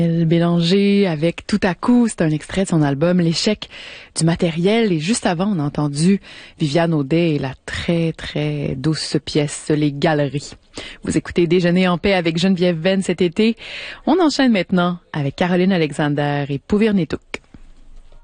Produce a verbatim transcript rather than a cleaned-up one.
Bélanger avec Tout à coup, c'est un extrait de son album L'échec du matériel. Et juste avant, on a entendu Viviane Audet et la très très douce pièce Les Galeries. Vous écoutez Déjeuner en paix avec Geneviève Venn cet été. On enchaîne maintenant avec Caroline Alexander et Pouvirnetouk.